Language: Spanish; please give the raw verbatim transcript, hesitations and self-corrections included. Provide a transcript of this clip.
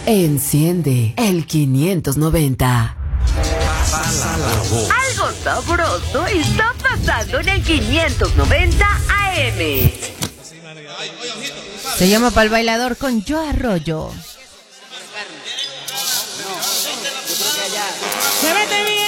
Enciende el quinientos noventa. Algo sabroso está pasando en el quinientos noventa A M. Se llama Pa'l Bailador con Joe Arroyo. Se mete bien.